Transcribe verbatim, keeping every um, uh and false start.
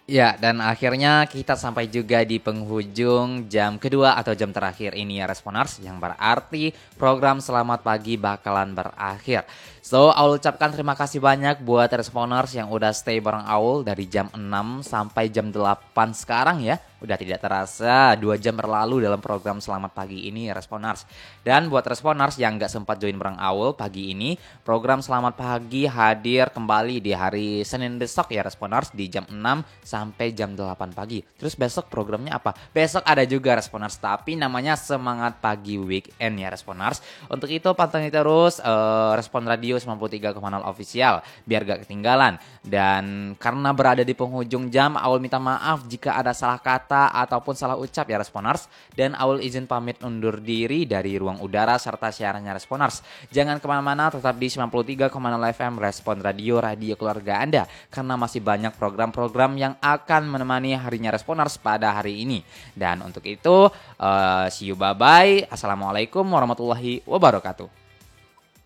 Ya, dan akhirnya kita sampai juga di penghujung jam kedua atau jam terakhir ini ya Responers, yang berarti program Selamat Pagi bakalan berakhir. So, Aul ucapkan terima kasih banyak buat Responers yang udah stay bareng Aul dari jam enam sampai jam delapan sekarang ya. Udah tidak terasa dua jam berlalu dalam program Selamat Pagi ini ya Responers. Dan buat Responers yang gak sempat join bareng Aul pagi ini, program Selamat Pagi hadir kembali di hari Senin besok ya Responers di jam enam sampai jam delapan pagi. Terus besok programnya apa? Besok ada juga Responers, tapi namanya Semangat Pagi Weekend ya Responers. Untuk itu pantengin terus uh, Respon Radio sembilan puluh tiga koma nol Official biar gak ketinggalan. Dan karena berada di penghujung jam, Aul minta maaf jika ada salah kata ataupun salah ucap ya Responers. Dan Aul izin pamit undur diri dari ruang udara serta siarannya Responers. Jangan kemana-mana, tetap di sembilan puluh tiga koma nol F M Respon Radio, radio keluarga Anda. Karena masih banyak program-program yang akan menemani harinya Responers pada hari ini. Dan untuk itu, uh, see you bye-bye. Assalamualaikum warahmatullahi wabarakatuh.